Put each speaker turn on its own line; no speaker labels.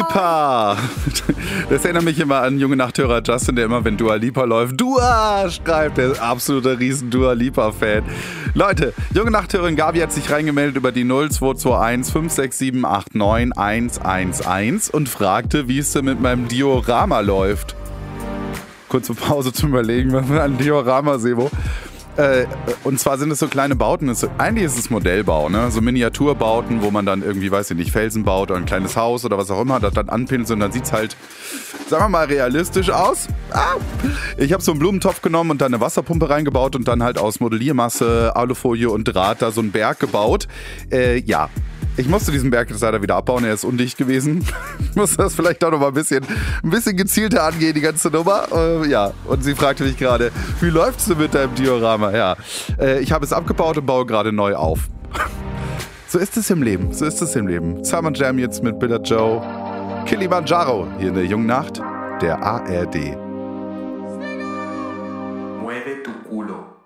Lipa. Das erinnert mich immer an junge Nachthörer Justin, der immer, wenn Dua Lipa läuft, Dua schreibt. Der ist absoluter riesen Dua Lipa-Fan. Leute, junge Nachthörerin Gabi hat sich reingemeldet über die 0221 567 89 111 und fragte, wie es denn mit meinem Diorama läuft. Kurze Pause zum Überlegen, was für ein Diorama, Sebo. Und zwar sind es so kleine Bauten, eigentlich ist es Modellbau, ne? So Miniaturbauten, wo man dann irgendwie, weiß ich nicht, Felsen baut oder ein kleines Haus oder was auch immer, das dann anpinselt und dann sieht es halt, sagen wir mal, realistisch aus. Ich habe so einen Blumentopf genommen und dann eine Wasserpumpe reingebaut und dann halt aus Modelliermasse, Alufolie und Draht da so einen Berg gebaut. Ja. Ich musste diesen Berg jetzt leider wieder abbauen, er ist undicht gewesen. Ich muss das vielleicht auch noch mal ein bisschen gezielter angehen, die ganze Nummer. Ja, und sie fragte mich gerade, wie läuft's denn mit deinem Diorama? Ja, ich habe es abgebaut und baue gerade neu auf. So ist es im Leben, so ist es im Leben. Summer Jam jetzt mit Billa Joe. Kilimanjaro hier in der jungen Nacht der ARD.
Mueve tu culo.